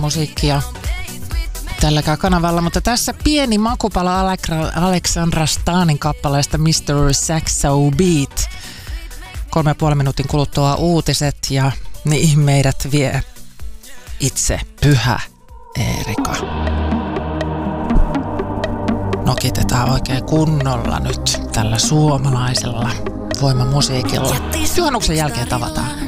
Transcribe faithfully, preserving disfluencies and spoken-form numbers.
musiikkia tälläkään kanavalla, mutta tässä pieni makupala Alexandra Stanin kappaleesta mister Saxo Beat. Kolme ja puolen minuutin kuluttua uutiset ja niin meidät vie itse Pyhä Eerika. Nokitetaan oikein kunnolla nyt tällä suomalaisella voimamusiikilla. Juhannuksen jälkeen tavataan.